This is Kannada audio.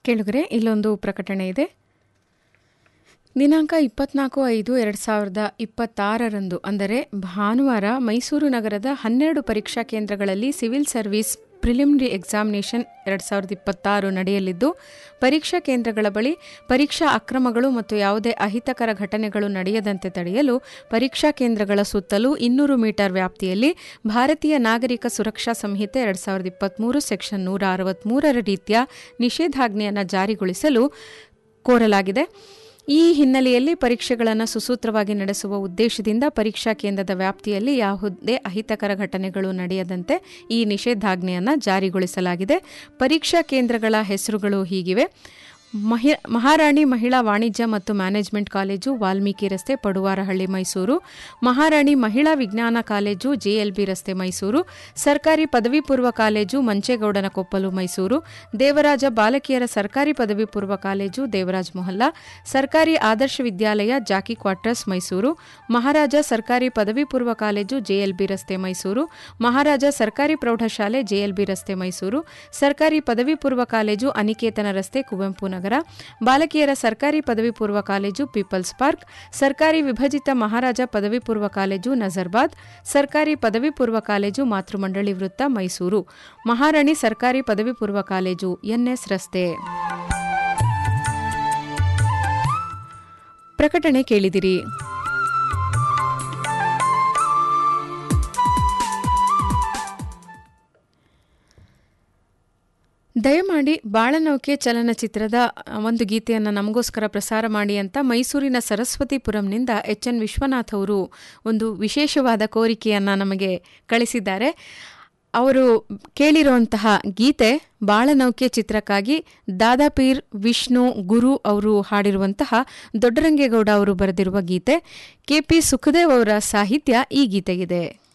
ಕೇಳುಗರೆ, ಇಲ್ಲೊಂದು ಪ್ರಕಟಣೆ ಇದೆ. ದಿನಾಂಕ 24/5/2026 ಅಂದರೆ ಭಾನುವಾರ ಮೈಸೂರು ನಗರದ 12 ಪರೀಕ್ಷಾ ಕೇಂದ್ರಗಳಲ್ಲಿ ಸಿವಿಲ್ ಸರ್ವಿಸ್ ಪ್ರಿಲಿಮಿನರಿ ಎಕ್ಸಾಮಿನೇಷನ್ 2026 ನಡೆಯಲಿದ್ದು, ಪರೀಕ್ಷಾ ಕೇಂದ್ರಗಳ ಬಳಿ ಪರೀಕ್ಷಾ ಅಕ್ರಮಗಳು ಮತ್ತು ಯಾವುದೇ ಅಹಿತಕರ ಘಟನೆಗಳು ನಡೆಯದಂತೆ ತಡೆಯಲು ಪರೀಕ್ಷಾ ಕೇಂದ್ರಗಳ ಸುತ್ತಲೂ 200 ಮೀಟರ್ ವ್ಯಾಪ್ತಿಯಲ್ಲಿ ಭಾರತೀಯ ನಾಗರಿಕ ಸುರಕ್ಷಾ ಸಂಹಿತೆ 2023 ಸೆಕ್ಷನ್ 163 ರೀತಿಯ ನಿಷೇಧಾಜ್ಞೆಯನ್ನು ಜಾರಿಗೊಳಿಸಲು ಕೋರಲಾಗಿದೆ. ಈ ಹಿನ್ನೆಲೆಯಲ್ಲಿ ಪರೀಕ್ಷೆಗಳನ್ನು ಸುಸೂತ್ರವಾಗಿ ನಡೆಸುವ ಉದ್ದೇಶದಿಂದ ಪರೀಕ್ಷಾ ಕೇಂದ್ರದ ವ್ಯಾಪ್ತಿಯಲ್ಲಿ ಯಾವುದೇ ಅಹಿತಕರ ಘಟನೆಗಳು ನಡೆಯದಂತೆ ಈ ನಿಷೇಧಾಜ್ಞೆಯನ್ನು ಜಾರಿಗೊಳಿಸಲಾಗಿದೆ. ಪರೀಕ್ಷಾ ಕೇಂದ್ರಗಳ ಹೆಸರುಗಳು ಹೀಗಿವೆ: ಮಹಾರಾಣಿ ಮಹಿಳಾ ವಾಣಿಜ್ಯ ಮತ್ತು ಮ್ಯಾನೇಜ್ಮೆಂಟ್ ಕಾಲೇಜು, ವಾಲ್ಮೀಕಿ ರಸ್ತೆ, ಪಡುವಾರಹಳ್ಳಿ, ಮೈಸೂರು; ಮಹಾರಾಣಿ ಮಹಿಳಾ ವಿಜ್ಞಾನ ಕಾಲೇಜು, ಜೆಎಲ್ಬಿ ರಸ್ತೆ, ಮೈಸೂರು; ಸರ್ಕಾರಿ ಪದವಿ ಪೂರ್ವ ಕಾಲೇಜು, ಮಂಚೇಗೌಡನಕೊಪ್ಪಲು, ಮೈಸೂರು; ದೇವರಾಜ ಬಾಲಕಿಯರ ಸರ್ಕಾರಿ ಪದವಿ ಪೂರ್ವ ಕಾಲೇಜು, ದೇವರಾಜ್ ಮೊಹಲ್ಲಾ; ಸರ್ಕಾರಿ ಆದರ್ಶ ವಿದ್ಯಾಲಯ, ಜಾಕಿ ಕ್ವಾರ್ಟರ್ಸ್, ಮೈಸೂರು; ಮಹಾರಾಜ ಸರ್ಕಾರಿ ಪದವಿ ಪೂರ್ವ ಕಾಲೇಜು, ಜೆಎಲ್ಬಿ ರಸ್ತೆ, ಮೈಸೂರು; ಮಹಾರಾಜ ಸರ್ಕಾರಿ ಪ್ರೌಢಶಾಲೆ, ಜೆಎಲ್ಬಿ ರಸ್ತೆ, ಮೈಸೂರು; ಸರ್ಕಾರಿ ಪದವಿ ಪೂರ್ವ ಕಾಲೇಜು, ಅನಿಕೇತನ ರಸ್ತೆ, ಕುವೆಂಪು ನಗರ; ಬಾಲಕಿಯರ ಸರ್ಕಾರಿ ಪದವಿ ಪೂರ್ವ ಕಾಲೇಜು, ಪೀಪಲ್ಸ್ ಪಾರ್ಕ್; ಸರ್ಕಾರಿ ವಿಭಜಿತ ಮಹಾರಾಜ ಪದವಿ ಪೂರ್ವ ಕಾಲೇಜು, ನಜರ್ಬಾದ್; ಸರ್ಕಾರಿ ಪದವಿ ಪೂರ್ವ ಕಾಲೇಜು, ಮಾತೃಮಂಡಳಿ ವೃತ್ತ, ಮೈಸೂರು; ಮಹಾರಾಣಿ ಸರ್ಕಾರಿ ಪದವಿ ಪೂರ್ವ ಕಾಲೇಜು, ಎನ್ಎಸ್ ರಸ್ತೆ. ಪ್ರಕಟಣೆ ಕೇಳಿದಿರಿ. ದಯಮಾಡಿ ಬಾಳನೌಕೆ ಚಲನಚಿತ್ರದ ಒಂದು ಗೀತೆಯನ್ನು ನಮಗೋಸ್ಕರ ಪ್ರಸಾರ ಮಾಡಿ ಅಂತ ಮೈಸೂರಿನ ಸರಸ್ವತಿಪುರಂನಿಂದ ಎನ್ ವಿಶ್ವನಾಥ್ ಅವರು ಒಂದು ವಿಶೇಷವಾದ ಕೋರಿಕೆಯನ್ನು ನಮಗೆ ಕಳಿಸಿದ್ದಾರೆ. ಅವರು ಕೇಳಿರುವಂತಹ ಗೀತೆ ಬಾಳನೌಕೆ ಚಿತ್ರಕ್ಕಾಗಿ ದಾದಾಪೀರ್ ವಿಷ್ಣು ಗುರು ಅವರು ಹಾಡಿರುವಂತಹ ದೊಡ್ಡರಂಗೇಗೌಡ ಅವರು ಬರೆದಿರುವ ಗೀತೆ. ಕೆಪಿ ಸುಖದೇವ್ ಅವರ ಸಾಹಿತ್ಯ ಈ ಗೀತೆಗಿದೆ.